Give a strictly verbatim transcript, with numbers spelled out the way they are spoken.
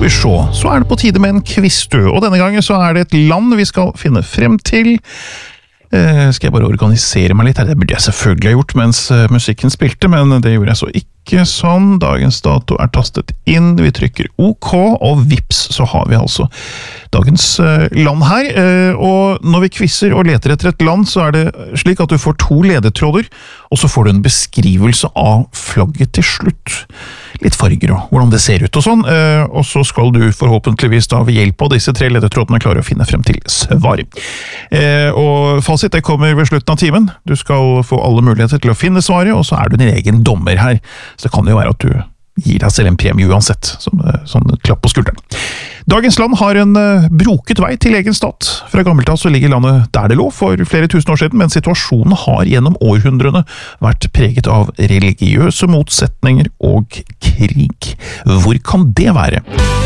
vi se, så er det på tide med en quiz, du. Og denne gangen så er det et land vi skal finne frem til. Eh, skal jeg bare organisere meg litt her? Det burde jeg selvfølgelig ha gjort mens uh, musikken spilte, men det gjorde jeg så ikke sånn. Dagens dato er tastet inn, vi trykker OK, og vips, så har vi altså dagens uh, land her. Uh, og når vi quizzer og leter etter et land, så er det slik at du får to ledetråder, og så får du en beskrivelse av flagget til slutt. Litt farger og hvordan det ser ut og sånn, uh, og så skal du forhåpentligvis da ved hjelp av disse tre ledetrådene klare å finne frem til svar. Uh, og fasit det kommer ved slutten av timen. Du skal få alle muligheter til å finne svaret, og så er du din egen dommer her. Så det kan jo være at du gir deg selv en premie uansett, som sånn klapp på skulderen. Dagens land har en uh, broket vei til egen stat. Fra gammelt av så ligger landet der det lå for flere tusen år siden, men situasjonen har gjennom århundrene vært preget av religiøse motsetninger og krig. Hvor kan det være?